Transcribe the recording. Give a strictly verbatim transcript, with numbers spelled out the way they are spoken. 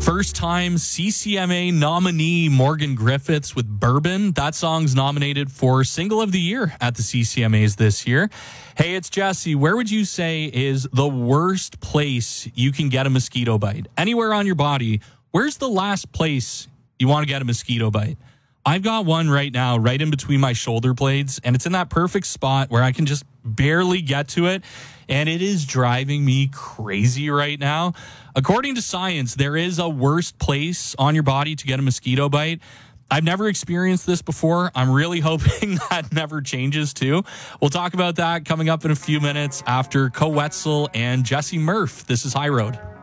First time C C M A nominee Morgan Griffiths with Bourbon. That song's nominated for Single of the Year at the C C M As this year. Hey, it's Jesse. Where would you say is the worst place you can get a mosquito bite? Anywhere on your body, where's the last place you want to get a mosquito bite? I've got one right now, right in between my shoulder blades, and it's in that perfect spot where I can just barely get to it, and it is driving me crazy right now. According to science, there is a worst place on your body to get a mosquito bite. I've never experienced this before. I'm really hoping that never changes too. We'll talk about that coming up in a few minutes after Co Wetzel and Jesse Murph. This is High Road.